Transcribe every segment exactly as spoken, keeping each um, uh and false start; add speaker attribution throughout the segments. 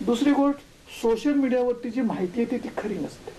Speaker 1: दुसरी गोष्ट, सोशल मीडियावरती जी माहिती येते ती खरी नसते.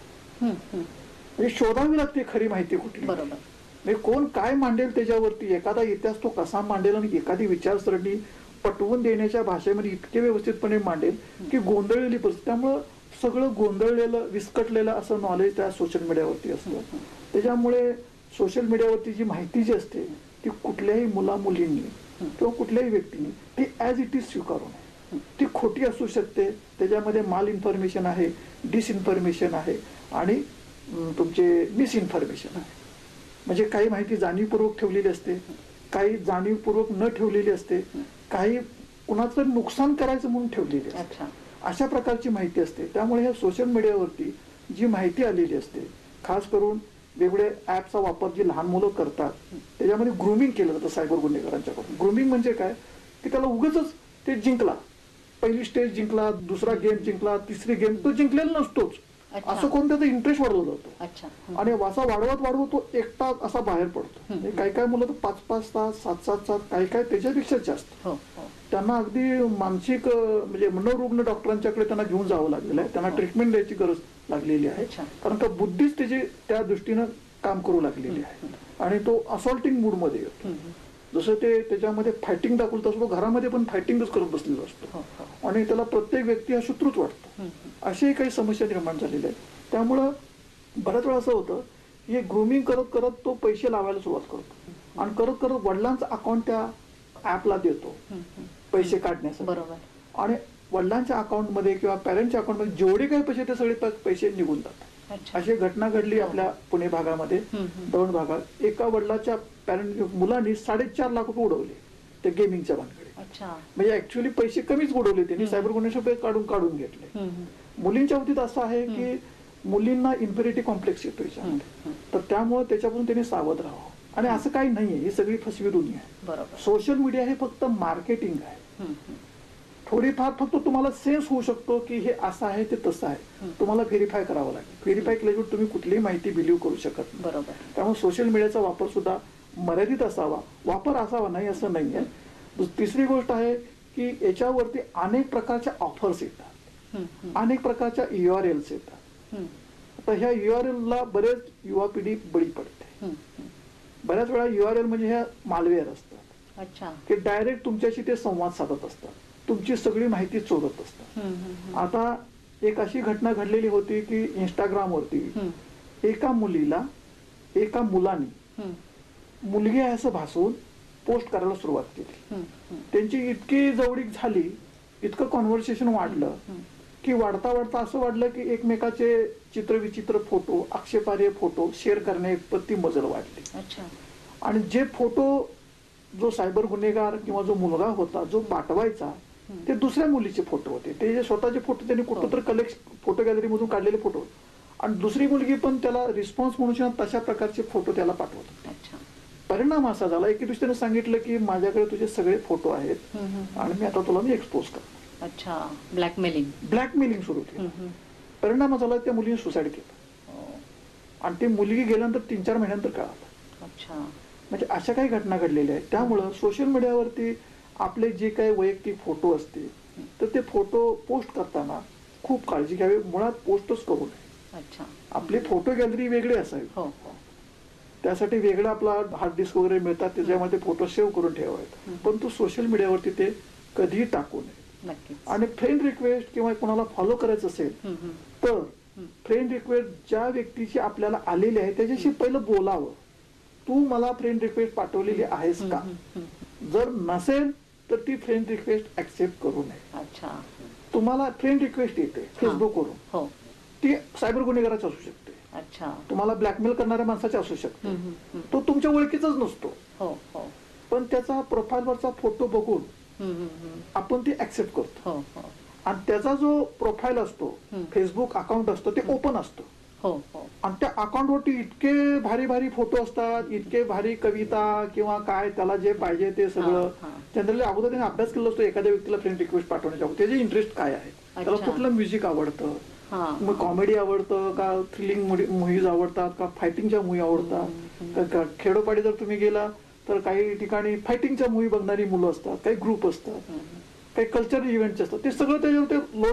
Speaker 1: म्हणजे शोधावी लागते खरी माहिती कुठली.
Speaker 2: बरोबर.
Speaker 1: म्हणजे कोण काय मांडेल त्याच्यावरती, एखादा इतिहास तो कसा मांडेल आणि एखादी विचारसरणी पटवून देण्याच्या भाषेमध्ये इतके व्यवस्थितपणे मांडेल की गोंधळलेली परिस्थिती. त्यामुळं सगळं गोंधळलेलं विस्कटलेलं असं नॉलेज त्या सोशल मीडियावरती असतं. त्याच्यामुळे सोशल मीडियावरती जी माहिती जी असते ती कुठल्याही मुला मुलींनी किंवा कुठल्याही व्यक्तीने ती ॲज इट इज स्वीकारू नये. ती खोटी असू शकते, त्याच्यामध्ये माल इन्फॉर्मेशन आहे, डिसइन्फॉर्मेशन आहे आणि तुमचे मिसइन्फॉर्मेशन आहे. म्हणजे काही माहिती जाणीवपूर्वक ठेवलेली असते, काही जाणीवपूर्वक न ठेवलेली असते, काही कुणाचं नुकसान करायचं म्हणून ठेवलेली असते. अशा प्रकारची माहिती असते. त्यामुळे ह्या सोशल मीडियावरती जी माहिती आलेली असते, खास करून वेगवेगळे ॲपचा वापर जी लहान मुलं करतात त्याच्यामध्ये ग्रूमिंग केलं जातं सायबर गुन्हेगारांच्याकडून. ग्रूमिंग म्हणजे काय की त्याला उगाचच ते जिंकला, पहिली स्टेज जिंकला, दुसरा गेम जिंकला, तिसरी गेम, तो जिंकलेला नसतोच असं कोण त्याचा इंटरेस्ट वाढवला जातो आणि असा वाढवत वाढवत तो एकटा असा बाहेर पडतो. काही काही मुलं तर पाच पाच तास सात सात तास काही काही त्याच्यापेक्षा जास्त त्यांना अगदी मानसिक म्हणजे मनोरुग्ण डॉक्टरांच्याकडे त्यांना घेऊन जावं लागलेलं आहे. त्यांना ट्रीटमेंट द्यायची गरज लागलेली आहे, कारण का बुद्धीच त्याची त्या दृष्टीनं काम करू लागलेली आहे आणि तो असॉल्टिंग मूडमध्ये येतो. जसं ते त्याच्यामध्ये फायटिंग दाखवत असतो, घरामध्ये पण फायटिंगच करत बसलेला असतो आणि त्याला प्रत्येक व्यक्ती हा शत्रूच वाटतो. अशाही काही समस्या निर्माण झालेल्या आहेत. त्यामुळं बऱ्याच वेळा असं होतं की हे ग्रूमिंग करत करत तो पैसे लावायला सुरुवात करतो आणि करत करत वडिलांचा अकाउंट त्या ॲपला देतो पैसे काढण्यासाठी.
Speaker 2: बरोबर.
Speaker 1: आणि वडिलांच्या अकाउंटमध्ये किंवा पॅरेंटच्या अकाउंटमध्ये जेवढे काही पैसे ते सगळे पैसे निघून जातात. अशी घटना घडली आपल्या पुणे भागामध्ये, दौंड भागात. एका वडिलाच्या पॅरेंट मुलांनी साडेचार लाख रुपये उडवले ते गेमिंगच्या भानगडीत. म्हणजे ऍक्च्युअली पैसे कमीच उडवले त्यांनी, सायबर गुन्हे काढून काढून घेतले. मुलींच्या बाबतीत असं आहे की मुलींना इन्फेरिटी कॉम्प्लेक्स येतो याच्यामध्ये, तर त्यामुळे त्याच्यापासून त्यांनी सावध राहावं. आणि असं काही नाहीये, ही सगळी फसवी दुनिया आहे. सोशल मीडिया हे फक्त मार्केटिंग आहे. थोडीफार फक्त तुम्हाला सेन्स होऊ शकतो की हे असं आहे ते तसं आहे, तुम्हाला व्हेरीफाय करावं लागेल. व्हेरीफाय केल्याशिवाय तुम्ही कुठलीही माहिती बिलीव्ह करू शकत नाही. बरोबर. त्यामुळे सोशल मीडियाचा वापर सुद्धा मर्यादित असावा, वापर असावा नाही असं नाही आहे. तिसरी गोष्ट आहे की याच्यावरती अनेक प्रकारच्या ऑफर्स येतात, अनेक प्रकारच्या यू आर एल्स येतात. आता ह्या यू आर एल ला बरेच युवा पिढी बळी पडते. बऱ्याच वेळा यू आर एल म्हणजे ह्या मालवेअर असतात की डायरेक्ट तुमच्याशी ते संवाद साधत असतात, तुमची सगळी माहिती चोरत असतात. आता एक अशी घटना घडलेली होती की इंस्टाग्रामवरती एका मुलीला एका मुलाने मुलगी आहे असं भासवून पोस्ट करायला सुरुवात केली. त्यांची इतकी जवळीक झाली, इतकं कॉन्व्हर्सेशन वाढलं की वाढता वाढता असं वाढलं की एकमेकाचे चित्रविचित्र फोटो, आक्षेपार्ह फोटो शेअर करण्याइतपत मजल वाढली. आणि जे फोटो जो सायबर गुन्हेगार किंवा जो मुलगा होता जो पाठवायचा ते दुसऱ्या मुलीचे फोटो होते. ते जे स्वतःचे फोटो त्यांनी कुठं तर कलेक्ट फोटो गॅलरी मधून काढलेले फोटो, आणि दुसरी मुलगी पण त्याला रिस्पॉन्स म्हणून तशा प्रकारचे फोटो त्याला पाठवत होते. परिणाम असा झाला, एके दिवशी त्याने सांगितलं की माझ्याकडे तुझे सगळे फोटो आहेत आणि मी आता तुला मी एक्सपोज करतो.
Speaker 2: अच्छा, ब्लॅकमेलिंग
Speaker 1: ब्लॅकमेलिंग सुरू केलं. परिणाम झाला त्या मुलीने सुसाईड केलं आणि ती मुलगी गेल्यानंतर तीन चार महिन्यानंतर कळालं.
Speaker 2: अच्छा.
Speaker 1: म्हणजे अशा काही घटना घडलेल्या आहेत. त्यामुळं सोशल मीडियावरती आपले जे काही वैयक्तिक फोटो असतील तर ते फोटो पोस्ट करताना खूप काळजी घ्यावी, मुळात पोस्टच करू नये. आपले फोटो गॅलरी वेगळे असावी, त्यासाठी वेगळा आपला हार्ड डिस्क वगैरे मिळतात, त्याच्यामध्ये फोटो सेव्ह करून ठेवायचे. पण तो सोशल मीडियावरती ते कधीही टाकू नये. आणि फ्रेंड रिक्वेस्ट किंवा कोणाला फॉलो करायचं असेल तर फ्रेंड रिक्वेस्ट ज्या व्यक्तीची आपल्याला आलेली आहे त्याच्याशी पहिलं बोलावं, तू मला फ्रेंड रिक्वेस्ट पाठवलेली आहेस का. जर नसेल तर ती फ्रेंड रिक्वेस्ट ऍक्सेप्ट करू नये. तुम्हाला फ्रेंड रिक्वेस्ट येते फेसबुकवरून, ती सायबर गुन्हेगाराची असू शकते, तुम्हाला ब्लॅकमेल करणाऱ्या माणसाची असू शकते, तो तुमच्या ओळखीचाच नसतो, पण त्याचा प्रोफाईलवरचा फोटो बघून आपण ती ऍक्सेप्ट करतो. आणि त्याचा जो प्रोफाईल असतो, फेसबुक अकाउंट असतो, ते ओपन असतो आणि त्या अकाउंटवरती इतके भारी भारी फोटो असतात, इतके भारी कविता किंवा काय त्याला जे पाहिजे ते सगळं. जनरली अगोदर त्याने अभ्यास केला असतो एखाद्या व्यक्तीला फ्रेंड रिक्वेस्ट पाठवण्याच्या, त्याचे इंटरेस्ट काय आहे, त्याला कुठलं म्युझिक आवडतं, मग कॉमेडी आवडतं का, थ्रिलिंग मूव्हीज आवडतात का, फायटिंगच्या मूव्ही आवडतात. खेडोपाडी जर तुम्ही गेला तर काही ठिकाणी फायटिंगच्या मूव्ही बघणारी मुलं असतात, काही ग्रुप असतात, काही कल्चरल इव्हेंट्स असतात, ते सगळं त्याच्यावर